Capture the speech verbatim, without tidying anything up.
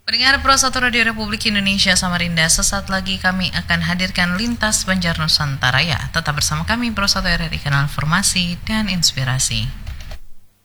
Pendengar Pro satu Radio Republik Indonesia Samarinda, sesaat lagi kami akan hadirkan Lintas Banjar Nusantara ya. Tetap bersama kami Pro satu R R I, kanal informasi dan inspirasi.